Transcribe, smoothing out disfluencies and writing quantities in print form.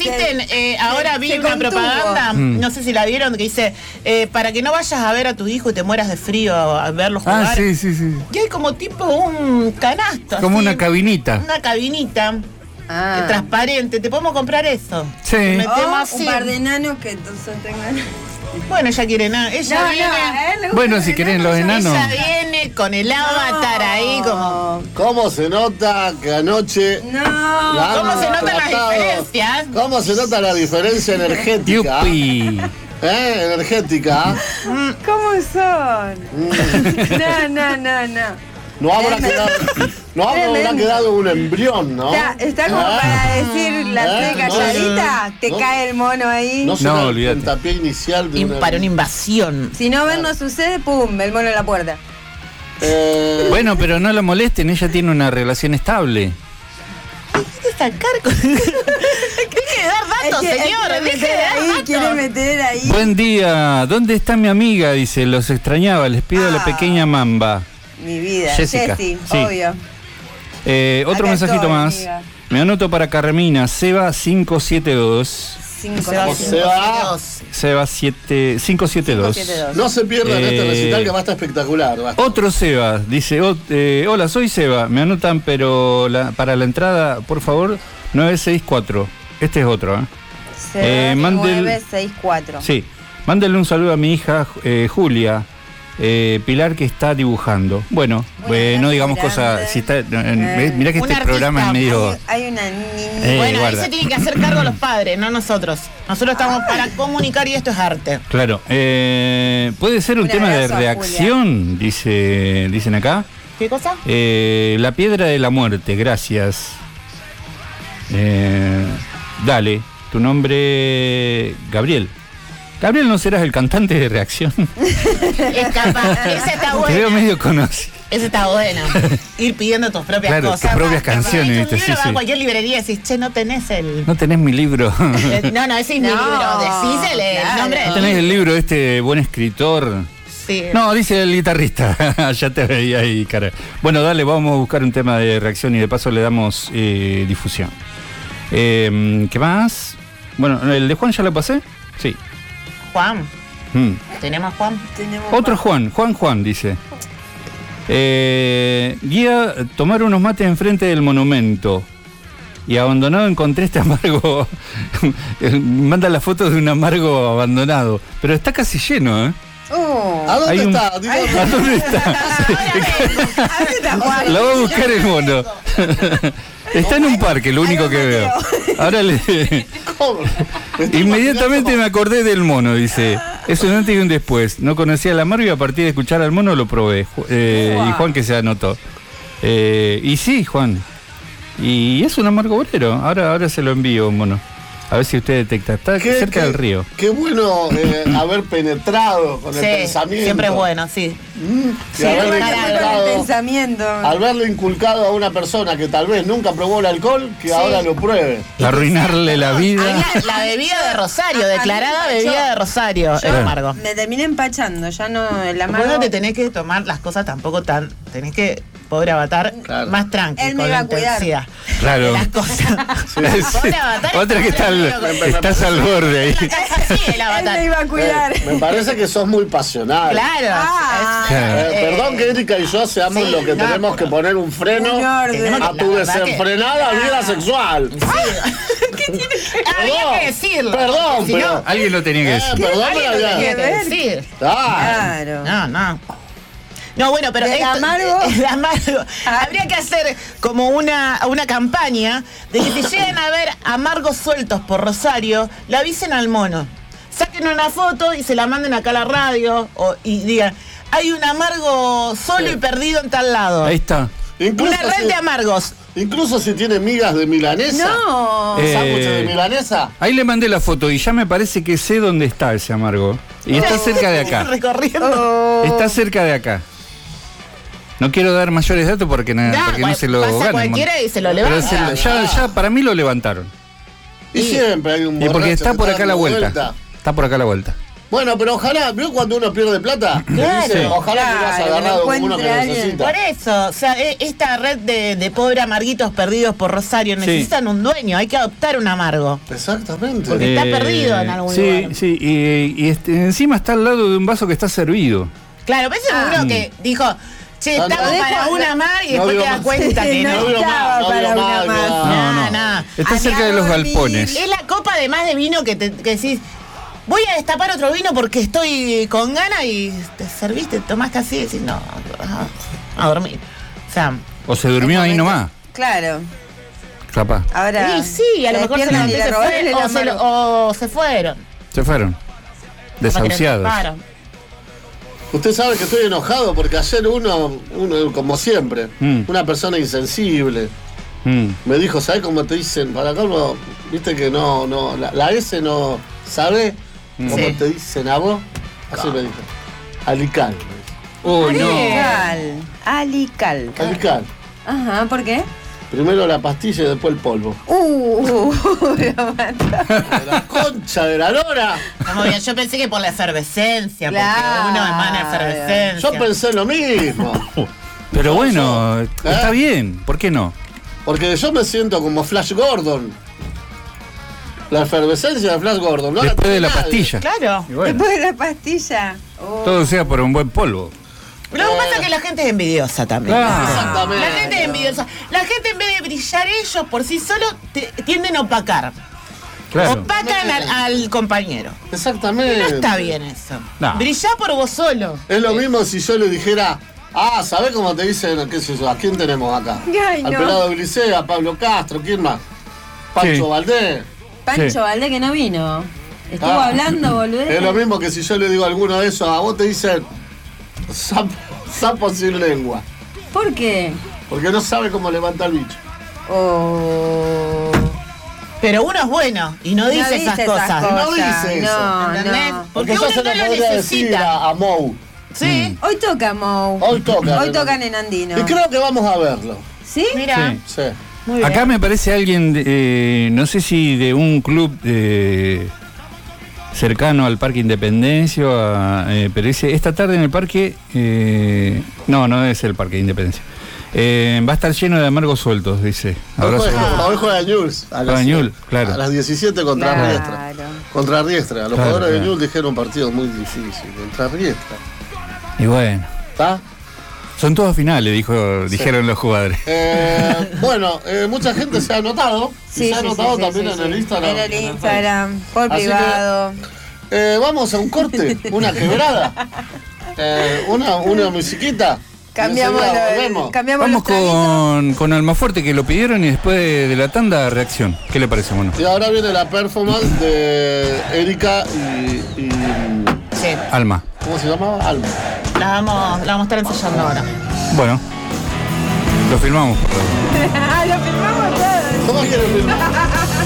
¿viste? Ahora vi una propaganda, no sé si la vieron, que dice, para que no vayas a ver a tu hijo y te mueras de frío a verlo jugar. Sí. Y hay como tipo un canasto. Como así, una cabinita. Una cabinita. Transparente, te podemos comprar eso. Sí. Metemos un par de enanos que entonces tengan. Bueno, ella quiere nada. Ella viene. Bueno, si quieren los enanos. Ella viene con el avatar ahí como. ¿Cómo se nota que anoche? ¿Cómo se notan las diferencias? ¿Cómo se nota la diferencia energética? ¡Yupi! Energética. ¿Cómo son? No. No habrá quedado un embrión, ¿no? Está como para decir la C calladita, te cae el mono ahí. No, olvídate. El puntapié inicial de para una invasión. Si no ven, no sucede, pum, el mono en la puerta. Bueno, pero no la molesten, ella tiene una relación estable. ¿Qué sacar? Deje de dar datos, señor. Deje de dar datos. Quiere meter ahí. Buen día, ¿dónde está mi amiga? Dice, los extrañaba, les pido a la pequeña Mamba. Mi vida, Jessica, sí. Obvio. Otro Acá mensajito estoy, más. amiga. Me anoto para Carmina, Seba 572. Seba 572. No se pierdan este recital que va a estar espectacular. Otro Seba, dice, hola, soy Seba, me anotan, pero para la entrada, por favor, 964. Este es otro, Seba 964. Sí, mándale un saludo a mi hija Julia. Pilar, que está dibujando. Bueno, no digamos cosas. Si mirá que este programa es medio. Hay una niña. Bueno, ahí se tienen que hacer cargo los padres, no nosotros. Nosotros estamos para comunicar y esto es arte. Claro. Puede ser un tema de reacción, dicen acá. ¿Qué cosa? La piedra de la muerte, gracias. Dale, tu nombre, Gabriel. Gabriel, ¿no serás el cantante de reacción? Es capaz, ese está bueno. Te veo medio conocido. Ese está bueno. Ir pidiendo tus propias cosas. Tus propias canciones. Vas a cualquier librería y decís, che, no tenés el... No tenés mi libro. No, ese es mi libro. Decísele el nombre. No tenés el libro de este buen escritor. Sí. No, dice el guitarrista. Ya te veía ahí, cara. Bueno, dale, vamos a buscar un tema de reacción y de paso le damos difusión. ¿Qué más? Bueno, ¿el de Juan ya lo pasé? Sí. Juan. ¿Tenemos Juan? Otro Juan, Juan dice. Guía, tomar unos mates enfrente del monumento. Y abandonado encontré este amargo. Manda la foto de un amargo abandonado. Pero está casi lleno, ¿A dónde está? ¿A dónde está? Lo va a buscar el mono. Está en un parque, lo único que veo. Ahora ¿Cómo? Inmediatamente me acordé del mono, dice. Es un antes y un después. No conocía el amargo y a partir de escuchar al mono lo probé. Y Juan que se anotó. Y sí, Juan. Y es un amargo obrero. Ahora se lo envío, mono. A ver si usted detecta. Está cerca del río. Qué bueno haber penetrado con el pensamiento. Siempre es bueno, sí. Y haberle pensamiento. inculcado a una persona que tal vez nunca probó el alcohol, que ahora lo pruebe. Arruinarle la vida. La bebida de Rosario, declarada bebida de Rosario. Es amargo. Me terminé empachando, ya no el amargo. Vos no te tenés que tomar las cosas tampoco tan. Tenés que, pobre Avatar, más tranquilo. Con la intensidad. Claro. Las cosas. Otra que estás al borde ahí. Sí, el Avatar. Él me iba a cuidar. Me parece que sos muy pasional. Claro. Perdón que Erika y yo seamos lo que tenemos que poner un freno a tu desenfrenada vida sexual. ¿Qué tiene había que decirlo? Perdón, si pero no, alguien lo tenía que decir. Perdón, alguien lo tenía que decir. Claro. No, bueno, pero el amargo. Habría que hacer como una campaña de que si llegan a ver amargos sueltos por Rosario, le avisen al mono. Saquen una foto y se la manden acá a la radio y digan, hay un amargo solo y perdido en tal lado. Ahí está. Una red de amargos. Incluso si tiene migas de milanesa. No. ¿Sándwiches de milanesa? Ahí le mandé la foto y ya me parece que sé dónde está ese amargo. Y está cerca de acá. Recorriendo. Está cerca de acá. No quiero dar mayores datos porque no se lo pasa ganan. Cualquiera y se lo levanta. Ya para mí lo levantaron. Y siempre hay un borracho porque está por que acá a la vuelta. Está por acá a la vuelta. Bueno, pero ojalá, ¿vio cuando uno pierde plata? Claro. Dice, ojalá que lo has agarrado como uno que encuentre alguien. necesita. Por eso, o sea, esta red de pobre amarguitos perdidos por Rosario necesitan un dueño, hay que adoptar un amargo. Exactamente. Porque está perdido en algún lugar. Sí, y encima está al lado de un vaso que está servido. Claro, parece uno que dijo, che, No, estamos no, para una mar y no después digo te das más. cuenta que No no. digo estaba más, para digo una más, más. No. Nada. Está cerca de los galpones. Es la copa de más de vino que decís, voy a destapar otro vino porque estoy con ganas y te serviste, tomaste así y decís, no, a dormir. O sea, O se durmió ahí nomás, Claro. capaz. Ahora. sí, a lo mejor despiertan y se le robaron el amargo. o se fueron. Se fueron. Desahuciados. Paran. Usted sabe que estoy enojado porque ayer uno como siempre, una persona insensible, me dijo, ¿sabes cómo te dicen? Para colmo, viste que la S no sabe cómo Sí. te dicen a vos. Así me dijo. Alical. Oh, no. Alical. Alical. Ajá, ¿por qué? Primero la pastilla y después el polvo. Lo mató. La concha de la lora. Está muy bien, yo pensé que por la efervescencia, Claro. porque uno emana efervescencia. Yo pensé lo mismo. Pero bueno, ¿Eh? está bien, ¿por qué no? Porque yo me siento como Flash Gordon. La efervescencia de Flash Gordon. No la Después de tiene la nadie. pastilla. Claro. Y bueno, Después de la pastilla. todo sea por un buen polvo. Lo que pasa es que la gente es envidiosa también. Claro. Exactamente. La gente es envidiosa. La gente en vez de brillar ellos por sí solos tienden a opacar. Claro. Opacan al compañero. Exactamente. No está bien eso. No. Brillá por vos solo. Es lo mismo si yo le dijera, ¿sabés cómo te dicen? ¿Qué sé yo? ¿A quién tenemos acá? Ay, Al no. pelado de Glicea, Pablo Castro, ¿quién más? Pancho Sí. Valdés. Pancho Sí. Valdés que no vino. Estuvo Ah. hablando, boludez. Es lo mismo que si yo le digo a alguno de esos, a vos te dicen sapo sin lengua. ¿Por qué? Porque no sabe cómo levanta el bicho. Oh. Pero uno es bueno y no dice esas cosas. No dice eso. No, ¿Entendés? no. Porque yo uno se no lo lo podría decir necesita. a Mou. Sí. Hoy toca, Mou. Hoy toca. Hoy tocan en Andino. Y creo que vamos a verlo. ¿Sí? Mira. Sí. Sí. Muy bien. Acá me parece alguien, no sé si de un club cercano al Parque Independencia, pero dice, esta tarde en el parque, no es el Parque Independencia, va a estar lleno de amargos sueltos, dice. Abrazo. Hoy juega Newell's. Juega Newell's, claro. A las 17 contra Claro. Riestra. Contra Riestra. Los Claro, jugadores de claro. Newell's dijeron un partido muy difícil. Contra Riestra. Y bueno, ¿Está? son todos finales, dijeron los jugadores. Bueno, mucha gente se ha anotado. Sí, se ha sí, anotado sí, también sí, en sí. el Instagram. En el Instagram, por Así que, privado. vamos a un corte, una quebrada. Una musiquita. Cambiamos, Y enseguida volvemos. cambiamos Vamos los traguitos. con Almafuerte, que lo pidieron, y después de la tanda, reacción. ¿Qué le parece, mono? Y ahora viene la performance de Erika y Sí. Alma. ¿cómo se llamaba? Alma. La vamos a estar ensayando ahora. Bueno, lo filmamos por favor. Lo firmamos todos. ¿Cómo quieren filmar?